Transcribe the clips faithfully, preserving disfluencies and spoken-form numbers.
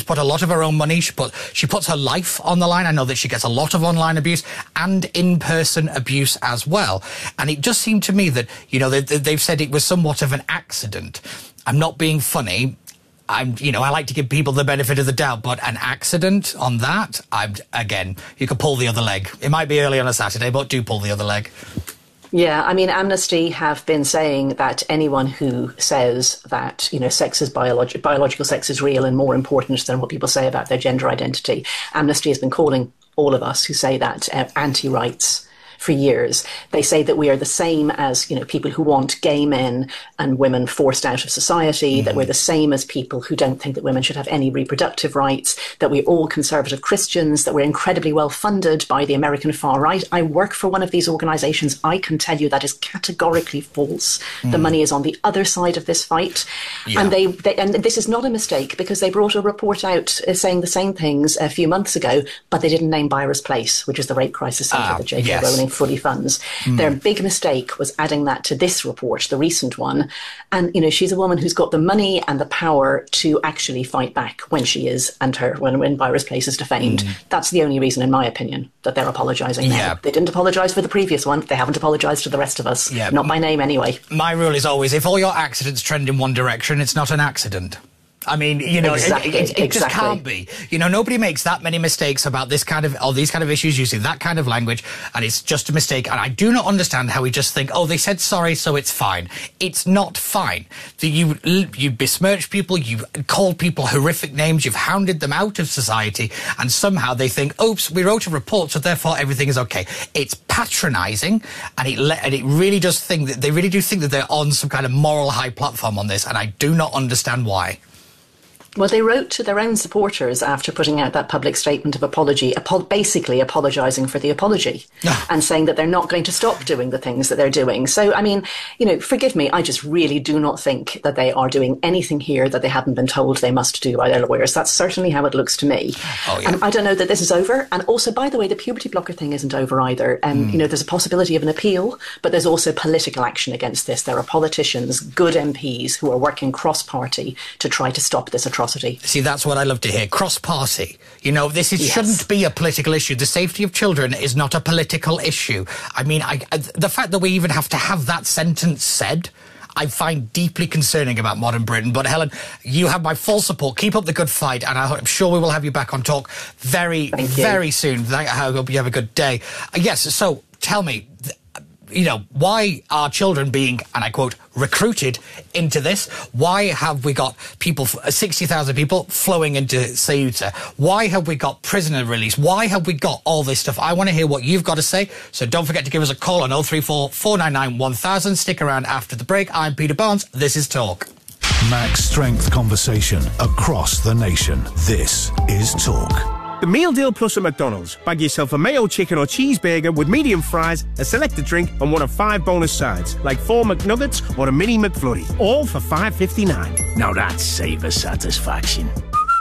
put a lot of her own money. She put she puts her life on the line. I know that she gets a lot of online abuse and in-person abuse as well. And it just seemed to me that, you know, they, they've said it was somewhat of an accident. I'm not being funny. I'm, you know, I like to give people the benefit of the doubt, but an accident on that, I'm, again, you could pull the other leg. It might be early on a Saturday, but do pull the other leg. Yeah, I mean, Amnesty have been saying that anyone who says that, you know, sex is biological, biological sex is real and more important than what people say about their gender identity, Amnesty has been calling all of us who say that uh, anti-rights for years. They say that we are the same as, you know, people who want gay men and women forced out of society, mm. that we're the same as people who don't think that women should have any reproductive rights, that we're all conservative Christians, that we're incredibly well funded by the American far right. I work for one of these organisations. I can tell you that is categorically false. Mm. The money is on the other side of this fight. Yeah. And they, they and this is not a mistake, because they brought a report out uh, saying the same things a few months ago, but they didn't name Byra's Place, which is the rape crisis centre ah, that J K yes. Rowling fully funds. Mm. Their big mistake was adding that to this report, the recent one. And, you know, she's a woman who's got the money and the power to actually fight back when she is, and her, when, when Byra's Place is defamed. Mm. That's the only reason, in my opinion, that they're apologising now. Yeah. They didn't apologise for the previous one. They haven't apologised to the rest of us. Yeah. Not by name, anyway. My rule is always, if all your accidents trend in one direction, it's not an accident. I mean, you know, exactly, it, it, it exactly. just can't be. You know, nobody makes that many mistakes about this kind of, or these kind of issues using that kind of language, and it's just a mistake. And I do not understand how we just think, oh, they said sorry, so it's fine. It's not fine. The, you, you besmirch people, you called people horrific names, you've hounded them out of society, and somehow they think, oops, we wrote a report, so therefore everything is okay. It's patronising, and it, le- and it really does think that, they really do think that they're on some kind of moral high platform on this, and I do not understand why. Well, they wrote to their own supporters after putting out that public statement of apology, apo- basically apologising for the apology and saying that they're not going to stop doing the things that they're doing. So, I mean, you know, forgive me, I just really do not think that they are doing anything here that they haven't been told they must do by their lawyers. That's certainly how it looks to me. Oh, yeah. And I don't know that this is over. And also, by the way, the puberty blocker thing isn't over either. And, um, mm. you know, there's a possibility of an appeal, but there's also political action against this. There are politicians, good M Ps, who are working cross-party to try to stop this atrocity. See, that's what I love to hear. Cross-party. You know, this is, yes. shouldn't be a political issue. The safety of children is not a political issue. I mean, I, I, the fact that we even have to have that sentence said, I find deeply concerning about modern Britain. But, Helen, you have my full support. Keep up the good fight, and I'm sure we will have you back on Talk very, very soon. I hope you have a good day. Uh, yes, so tell me, you know, why are children being, and I quote, recruited into this? Why have we got people, sixty thousand people flowing into Ceuta? Why have we got prisoner release? Why have we got all this stuff? I want to hear what you've got to say, so don't forget to give us a call on oh three four, four nine nine, one thousand. Stick around after the break. I'm Peter Barnes. This is Talk. Max strength conversation across the nation. This is Talk. The Meal Deal Plus at McDonald's. Bag yourself a mayo chicken or cheeseburger with medium fries, a selected drink, and one of five bonus sides, like four McNuggets or a mini McFlurry, all for five fifty-nine. Now that's savor satisfaction.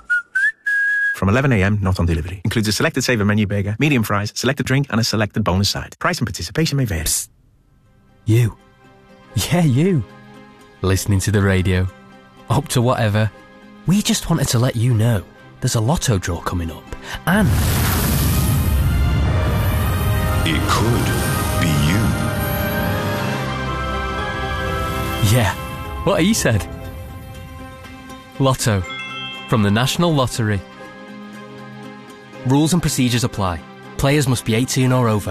From eleven a m, not on delivery. Includes a selected saver menu burger, medium fries, selected drink, and a selected bonus side. Price and participation may vary. Psst. You. Yeah, you. Listening to the radio. Up to whatever. We just wanted to let you know there's a lotto draw coming up, and it could be you. Yeah, what he said. Lotto, from the National Lottery. Rules and procedures apply. Players must be eighteen or over.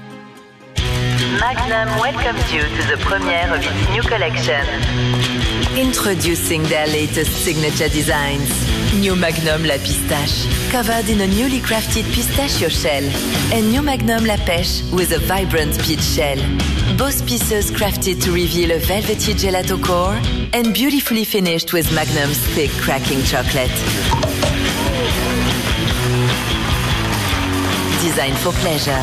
Magnum welcomes you to the premiere of its new collection. Introducing their latest signature designs. New Magnum La Pistache, covered in a newly crafted pistachio shell. And New Magnum La Pêche with a vibrant peach shell. Both pieces crafted to reveal a velvety gelato core and beautifully finished with Magnum's thick cracking chocolate. Designed for pleasure.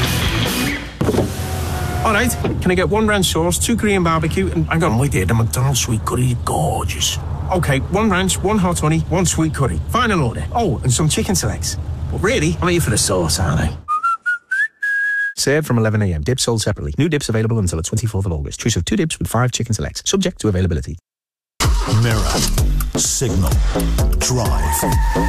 All right, can I get one ranch sauce, two Korean barbecue, and hang on, wait there, the McDonald's sweet curry, gorgeous. Okay, one ranch, one hot honey, one sweet curry. Final order. Oh, and some chicken selects. But really, I'm here for the sauce, aren't I? Served from eleven a m. Dips sold separately. New dips available until the twenty-fourth of August. Choose of two dips with five chicken selects. Subject to availability. Mirror. Signal. Drive.